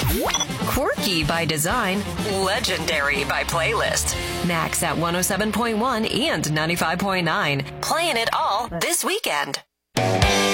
Quirky by design, legendary by playlist. Max at 107.1 and 95.9. Playing it all this weekend.